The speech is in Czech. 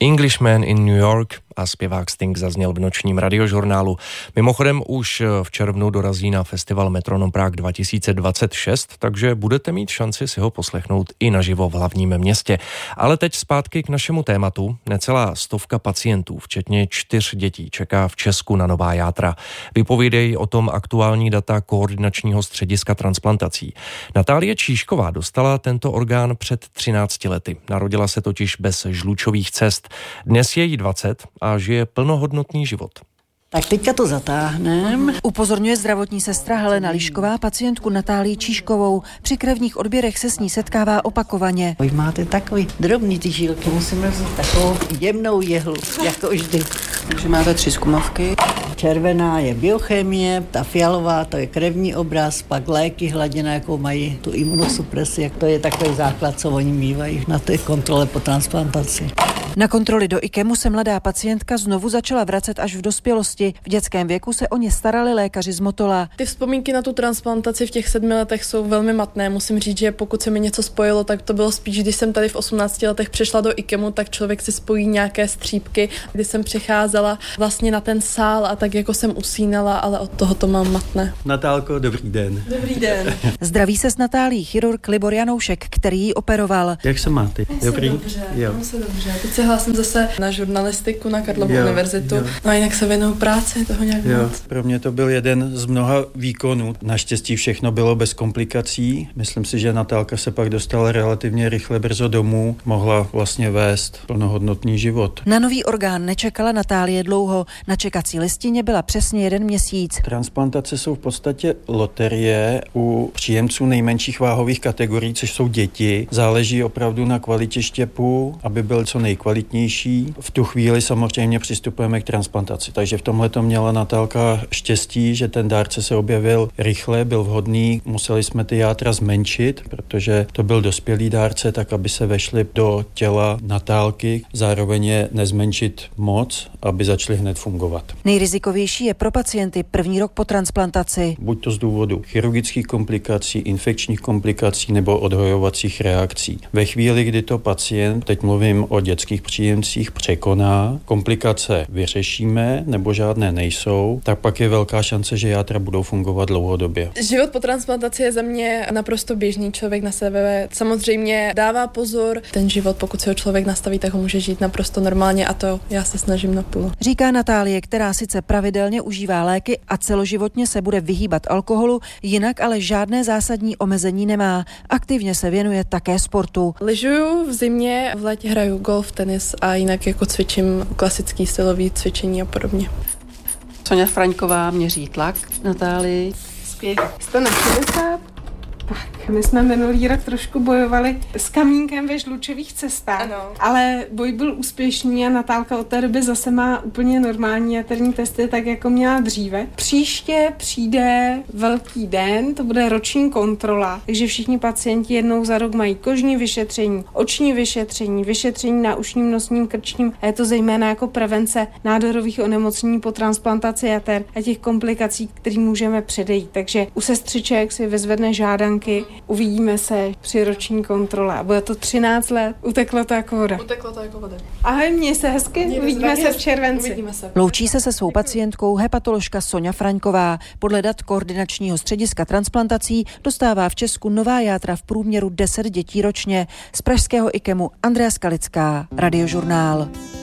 Englishman in New York a zpěvák Sting zazněl v nočním radiožurnálu. Mimochodem už v červnu dorazí na festival Metronom Prague 2026, takže budete mít šanci si ho poslechnout i naživo v hlavním městě. Ale teď zpátky k našemu tématu. Necelá 100 pacientů, včetně 4 dětí, čeká v Česku na nová játra. Vypovídají o tom aktuální data Koordinačního střediska transplantací. Natálie Číšková dostala tento orgán před 13 lety. Narodila se totiž bez žlučových cest. Dnes je jí 20 a žije plnohodnotný život. Tak teďka to zatáhnem. Upozorňuje zdravotní sestra Helena Lišková pacientku Natálii Číškovou. Při krevních odběrech se s ní setkává opakovaně. Vy máte takový drobný ty žílky, musíme vzít takovou jemnou jehlu, jako vždy. Takže máte 3 zkumavky. Červená je biochemie, ta fialová to je krevní obraz, pak léky, hladina, jakou mají tu imunosupresi, jak to je takový základ, co oni mívají na té kontrole po transplantaci. Na kontroly do IKEMu se mladá pacientka znovu začala vracet až v dospělosti. V dětském věku se o ně starali lékaři z Motola. Ty vzpomínky na tu transplantaci v těch 7 letech jsou velmi matné. Musím říct, že pokud se mi něco spojilo, tak to bylo spíš, když jsem tady v 18 letech přešla do IKEMu, tak člověk si spojí nějaké střípky, kdy jsem přicházela vlastně na ten sál a tak jako jsem usínala, ale od toho to mám matné. Natálko, dobrý den. Dobrý den. Zdraví se s Natálií chirurg Libor Janoušek, který ji operoval. Jak se máte? Dobrý? Mám se dobře. Teď se hlásím zase na žurnalistiku na Karlovu univerzitu. No a jinak se věnuju práci, toho nějak moc. Pro mě to byl jeden z mnoha výkonů. Naštěstí všechno bylo bez komplikací. Myslím si, že Natálka se pak dostala relativně rychle brzo domů. Mohla vlastně vést plnohodnotný život. Na nový orgán nečekala Natálie dlouho. Na čekací listině byla přesně 1 měsíc. Transplantace jsou v podstatě loterie u příjemců nejmenších váhových kategorií, což jsou děti. Záleží opravdu na kvalitě štěpu, aby byl co nejkvalitnější. V tu chvíli samozřejmě přistupujeme k transplantaci. Takže v tomhle to měla Natálka štěstí, že ten dárce se objevil rychle, byl vhodný. Museli jsme ty játra zmenšit, protože to byl dospělý dárce, tak aby se vešly do těla Natálky. Zároveň je nezmenšit moc, aby začaly hned fungovat. Nejrizikovější je pro pacienty první rok po transplantaci. Buď to z důvodu chirurgických komplikací, infekčních komplikací nebo odhojovacích reakcí. Ve chvíli, kdy to pacient, teď mluvím o dětských příjemcích, překoná, komplikace vyřešíme nebo žádné nejsou, tak pak je velká šance, že játra budou fungovat dlouhodobě. Život po transplantaci je za mě naprosto běžný, člověk na sebe samozřejmě dává pozor. Ten život, pokud se ho člověk nastaví, tak ho může žít naprosto normálně a to já se snažím naplno. Říká Natálie, která sice pravidelně užívá léky a celoživotně se bude vyhýbat alkoholu, jinak ale žádné zásadní omezení nemá. Aktivně se věnuje také sportu. Lyžuju v zimě, v létě hraju golf, tenis a jinak jako cvičím klasický silový cvičení a podobně. Soňa Fraňková měří tlak Natálii. Skvělý. 160. Tak, my jsme minulý rok trošku bojovali s kamínkem ve žlučových cestách, ano. Ale boj byl úspěšný a Natálka od té doby zase má úplně normální jaterní testy, tak jako měla dříve. Příště přijde velký den, to bude roční kontrola, takže všichni pacienti jednou za rok mají kožní vyšetření, oční vyšetření, vyšetření na ušním, nosním, krčním a je to zejména jako prevence nádorových onemocnění po transplantaci jater a těch komplikací, kterým můžeme předejít. Takže u sestřiček si vyzvedne žádanky, uvidíme se při roční kontrole a bude to 13 let, uteklo to jako voda. Uteklo to jako voda. Ahoj, měj se hezky, uvidíme se v červenci. Uvidíme se. Loučí se svou pacientkou hepatoložka Soňa Fraňková. Podle dat Koordinačního střediska transplantací dostává v Česku nová játra v průměru 10 dětí ročně. Z pražského IKEMu Andrea Skalická, Radiožurnál.